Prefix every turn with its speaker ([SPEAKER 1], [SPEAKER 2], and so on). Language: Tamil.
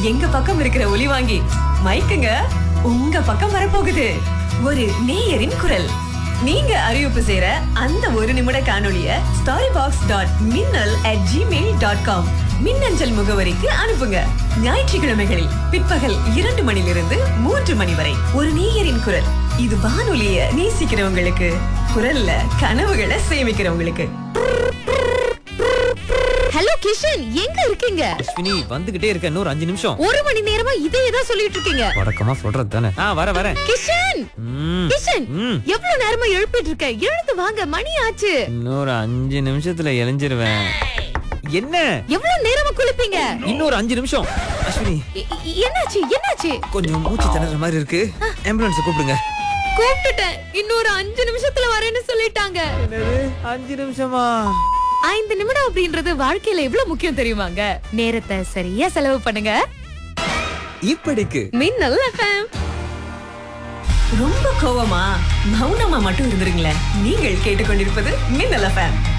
[SPEAKER 1] எங்க பக்கம் இருக்கிற ஒலி வாங்கி மைக்குங்க உங்க பக்கம் வரப்போகுது. ஒரு நேயரின் குரல். நீங்க அறிவிப்பு செய்யற அந்த ஒரு நிமிட காணொளிய storybox.minnal@gmail.com மின்னஞ்சல் முகவரிக்கு அனுப்புங்க. ஞாயிற்றுக்கிழமைகளில் பிற்பகல் 2 மணிலிருந்து 3 மணி வரை ஒரு நேயரின் குரல். இது வானொலிய நேசிக்கிறவங்களுக்கு, குரல்ல கனவுகளை சேமிக்கிறவங்களுக்கு.
[SPEAKER 2] ஹலோ கிஷன், எங்க இருக்கீங்க?
[SPEAKER 3] அஸ்வினி வந்துகிட்டே இருக்க, இன்னொரு 5 நிமிஷம்.
[SPEAKER 2] 1 மணி நேரமா இதே தான் சொல்லிட்டு இருக்கீங்க.
[SPEAKER 3] வடக்கமா சொல்றது தானே. வரேன்.
[SPEAKER 2] கிஷன் கிஷன், எவ்வளவு நேரமா எழுப்பிட்டு இருக்க? எழுந்து வாங்க, மணி ஆச்சு.
[SPEAKER 3] இன்னொரு 5 நிமிஷத்துல எழிஞ்சிருவேன். என்ன
[SPEAKER 2] எவ்வளவு நேரமா குளிப்பீங்க?
[SPEAKER 3] இன்னொரு 5 நிமிஷம். அஸ்வினி
[SPEAKER 2] என்னாச்சு?
[SPEAKER 3] கொஞ்சம் மூச்சு திணற மாதிரி இருக்கு. ஆம்புலன்ஸ் கூப்பிடுங்க.
[SPEAKER 2] கூப்பிட்டுட்டேன். இன்னொரு 5 நிமிஷத்துல வரேன்னு சொல்லிட்டாங்க.
[SPEAKER 3] என்னது 5 நிமிஷமா?
[SPEAKER 2] 5 நிமிடம் அப்படின்றது வாழ்க்கையில எவ்வளவு முக்கியம் தெரியுமாங்க? நேரத்தை சரியா செலவு பண்ணுங்க.
[SPEAKER 3] இப்படிக்கு
[SPEAKER 2] மின்னல் FM.
[SPEAKER 1] ரொம்ப கோவமா மௌனமா மட்டும் இருந்துருங்களேன். நீங்கள் கேட்டுக்கொண்டிருப்பது மின்னல் FM.